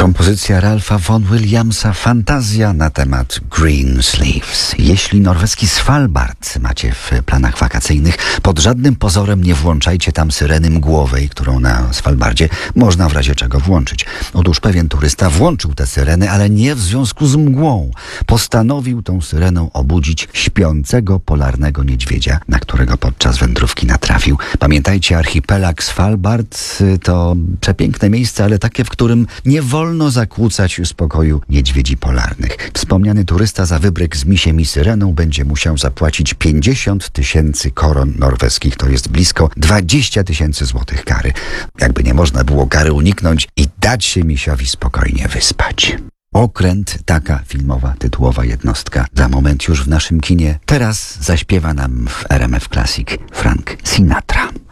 Kompozycja Ralpha Vaughan Williamsa, fantazja na temat Greensleeves. Jeśli norweski Svalbard macie w planach wakacyjnych, pod żadnym pozorem nie włączajcie tam syreny mgłowej, którą na Svalbardzie można w razie czego włączyć. Otóż pewien turysta włączył tę syrenę, ale nie w związku z mgłą. Postanowił tą syreną obudzić śpiącego polarnego niedźwiedzia, na którego podczas wędrówki natrafił. Pamiętajcie, archipelag Svalbard to przepiękne miejsce, ale takie, w którym nie wolno zakłócać spokoju niedźwiedzi polarnych. Wspomniany turysta za wybryk z misiem i syreną będzie musiał zapłacić 50 000 koron norweskich. To jest blisko 20 000 złotych kary. Jakby nie można było kary uniknąć i dać się misiowi spokojnie wyspać. Okręt, taka filmowa, tytułowa jednostka. Za moment już w naszym kinie. Teraz zaśpiewa nam w RMF Classic Frank Sinatra.